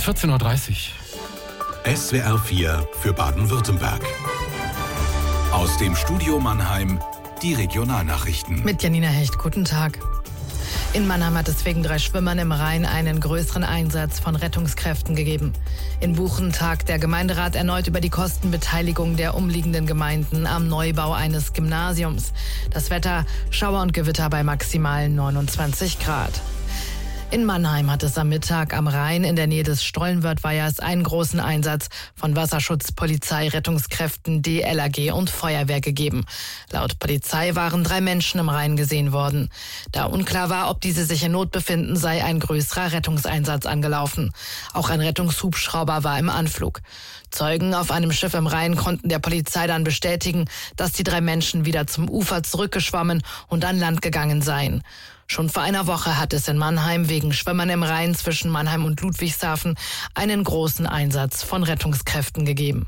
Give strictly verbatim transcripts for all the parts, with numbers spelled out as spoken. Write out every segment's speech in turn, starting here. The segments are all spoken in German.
ist vierzehn Uhr dreißig. S W R vier für Baden-Württemberg. Aus dem Studio Mannheim die Regionalnachrichten. Mit Janina Hecht, guten Tag. In Mannheim hat es wegen drei Schwimmern im Rhein einen größeren Einsatz von Rettungskräften gegeben. In Buchen tagt der Gemeinderat erneut über die Kostenbeteiligung der umliegenden Gemeinden am Neubau eines Gymnasiums. Das Wetter: Schauer und Gewitter bei maximal neunundzwanzig Grad. In Mannheim hat es am Mittag am Rhein in der Nähe des Stollenwörthweihers einen großen Einsatz von Wasserschutz, Polizei, Rettungskräften, D L R G und Feuerwehr gegeben. Laut Polizei waren drei Menschen im Rhein gesehen worden. Da unklar war, ob diese sich in Not befinden, sei ein größerer Rettungseinsatz angelaufen. Auch ein Rettungshubschrauber war im Anflug. Zeugen auf einem Schiff im Rhein konnten der Polizei dann bestätigen, dass die drei Menschen wieder zum Ufer zurückgeschwommen und an Land gegangen seien. Schon vor einer Woche hat es in Mannheim wegen Schwimmern im Rhein zwischen Mannheim und Ludwigshafen einen großen Einsatz von Rettungskräften gegeben.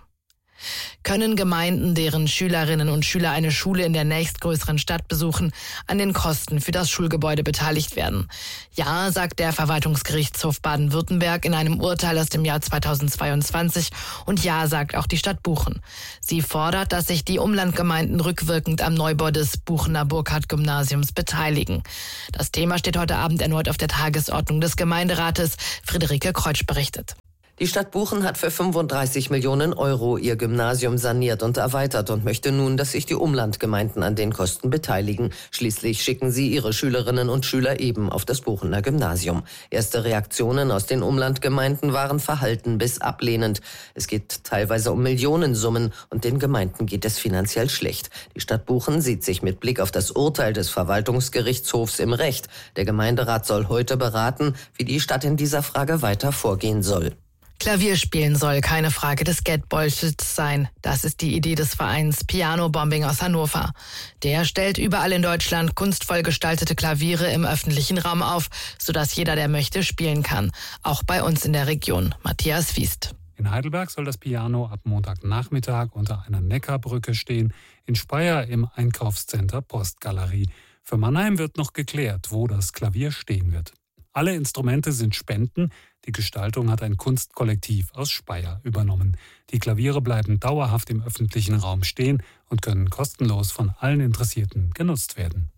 Können Gemeinden, deren Schülerinnen und Schüler eine Schule in der nächstgrößeren Stadt besuchen, an den Kosten für das Schulgebäude beteiligt werden? Ja, sagt der Verwaltungsgerichtshof Baden-Württemberg in einem Urteil aus dem Jahr zweitausendzweiundzwanzig, und ja, sagt auch die Stadt Buchen. Sie fordert, dass sich die Umlandgemeinden rückwirkend am Neubau des Buchener Burkhardt-Gymnasiums beteiligen. Das Thema steht heute Abend erneut auf der Tagesordnung des Gemeinderates. Friederike Kreutsch berichtet. Die Stadt Buchen hat für fünfunddreißig Millionen Euro ihr Gymnasium saniert und erweitert und möchte nun, dass sich die Umlandgemeinden an den Kosten beteiligen. Schließlich schicken sie ihre Schülerinnen und Schüler eben auf das Buchener Gymnasium. Erste Reaktionen aus den Umlandgemeinden waren verhalten bis ablehnend. Es geht teilweise um Millionensummen und den Gemeinden geht es finanziell schlecht. Die Stadt Buchen sieht sich mit Blick auf das Urteil des Verwaltungsgerichtshofs im Recht. Der Gemeinderat soll heute beraten, wie die Stadt in dieser Frage weiter vorgehen soll. Klavier spielen soll keine Frage des Geldbeutels sein. Das ist die Idee des Vereins Piano Bombing aus Hannover. Der stellt überall in Deutschland kunstvoll gestaltete Klaviere im öffentlichen Raum auf, sodass jeder, der möchte, spielen kann. Auch bei uns in der Region. Matthias Wiest. In Heidelberg soll das Piano ab Montagnachmittag unter einer Neckarbrücke stehen, in Speyer im Einkaufscenter Postgalerie. Für Mannheim wird noch geklärt, wo das Klavier stehen wird. Alle Instrumente sind Spenden. Die Gestaltung hat ein Kunstkollektiv aus Speyer übernommen. Die Klaviere bleiben dauerhaft im öffentlichen Raum stehen und können kostenlos von allen Interessierten genutzt werden.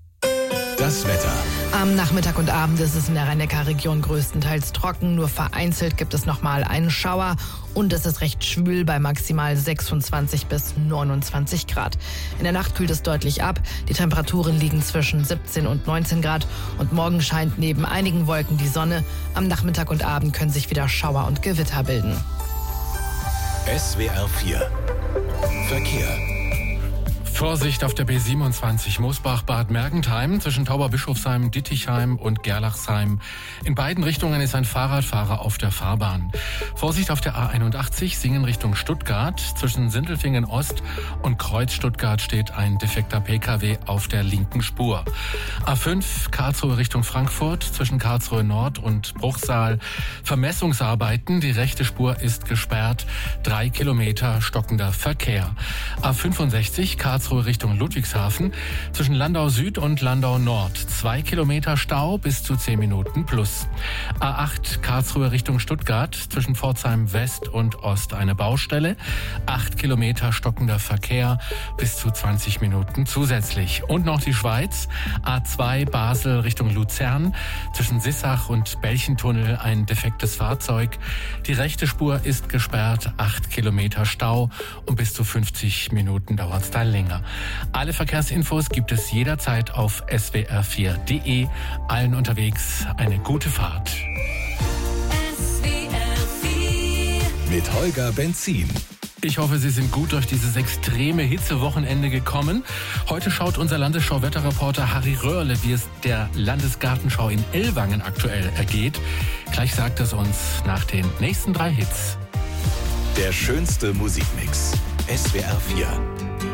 Das Wetter. Am Nachmittag und Abend ist es in der Rhein-Neckar-Region größtenteils trocken. Nur vereinzelt gibt es nochmal einen Schauer. Und es ist recht schwül bei maximal sechsundzwanzig bis neunundzwanzig Grad. In der Nacht kühlt es deutlich ab. Die Temperaturen liegen zwischen siebzehn und neunzehn Grad. Und morgen scheint neben einigen Wolken die Sonne. Am Nachmittag und Abend können sich wieder Schauer und Gewitter bilden. S W R vier Verkehr. Vorsicht auf der B siebenundzwanzig Moosbach-Bad Mergentheim zwischen Tauberbischofsheim, Dittichheim und Gerlachsheim. In beiden Richtungen ist ein Fahrradfahrer auf der Fahrbahn. Vorsicht auf der A einundachtzig Singen Richtung Stuttgart. Zwischen Sindelfingen Ost und Kreuz Stuttgart steht ein defekter P K W auf der linken Spur. A fünf Karlsruhe Richtung Frankfurt zwischen Karlsruhe Nord und Bruchsal. Vermessungsarbeiten, die rechte Spur ist gesperrt. Drei Kilometer stockender Verkehr. A fünfundsechzig Karlsruhe Richtung Ludwigshafen zwischen Landau Süd und Landau Nord. Zwei Kilometer Stau bis zu zehn Minuten plus. A acht Karlsruhe Richtung Stuttgart zwischen Pforzheim West und Ost eine Baustelle. Acht Kilometer stockender Verkehr bis zu zwanzig Minuten zusätzlich. Und noch die Schweiz. A zwei Basel Richtung Luzern zwischen Sissach und Belchentunnel ein defektes Fahrzeug. Die rechte Spur ist gesperrt. Acht Kilometer Stau und bis zu fünfzig Minuten dauert es dann länger. Alle Verkehrsinfos gibt es jederzeit auf S W R vier punkt de. Allen unterwegs eine gute Fahrt. S W R vier mit Holger Benzin. Ich hoffe, Sie sind gut durch dieses extreme Hitzewochenende gekommen. Heute schaut unser Landesschau-Wetterreporter Harry Röhrle, wie es der Landesgartenschau in Ellwangen aktuell ergeht. Gleich sagt es uns nach den nächsten drei Hits. Der schönste Musikmix. S W R vier.